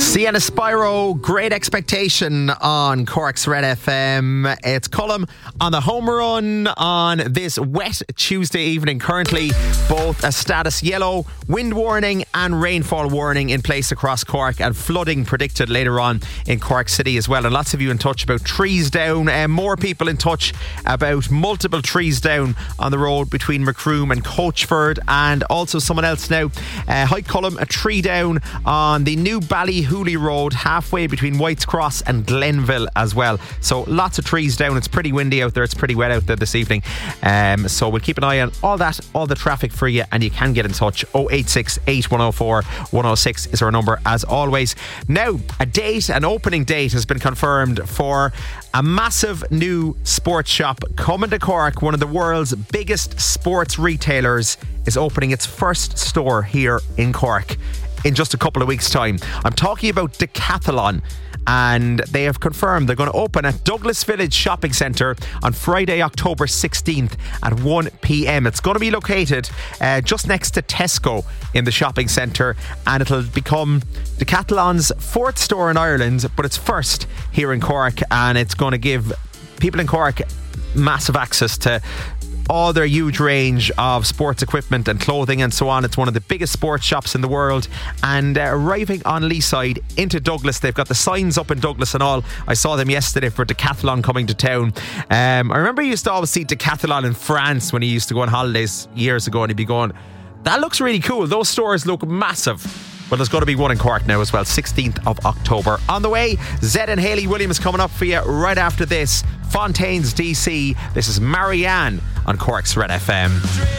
Sienna Spyro, Great Expectation on Cork's Red FM. It's Cullum on the home run on this wet Tuesday evening. Currently, both a status yellow, wind warning and rainfall warning in place across Cork, and flooding predicted later on in Cork City as well. And lots of you in touch about trees down. More people in touch about multiple trees down on the road between Macroom and Coachford. And also someone else now. Hi Cullum, a tree down on the new Ballyhooly Road, halfway between White's Cross and Glenville as well. So lots of trees down. It's pretty windy out there. It's pretty wet out there this evening. So we'll keep an eye on all that, all the traffic for you, and you can get in touch. 086 8104 106 is our number as always. Now, an opening date has been confirmed for a massive new sports shop coming to Cork. One of the world's biggest sports retailers is opening its first store here in Cork in just a couple of weeks' time. I'm talking about Decathlon, and they have confirmed they're going to open at Douglas Village Shopping Centre on Friday, October 16th at 1 p.m. It's going to be located just next to Tesco in the shopping centre, and it'll become Decathlon's fourth store in Ireland, but it's first here in Cork, and it's going to give people in Cork massive access to all their huge range of sports equipment and clothing and so on. It's one of the biggest sports shops in the world, and arriving on Leeside into Douglas, they've got the signs up in Douglas and all. I saw them yesterday for Decathlon coming to town. I remember you used to always see Decathlon in France when he used to go on holidays years ago, and he'd be going, that looks really cool, those stores look massive. Well, there's got to be one in Cork now as well, 16th of October. On the way, Zed and Hayley Williams coming up for you right after this. Fontaine's DC. This is Marianne on Cork's Red FM.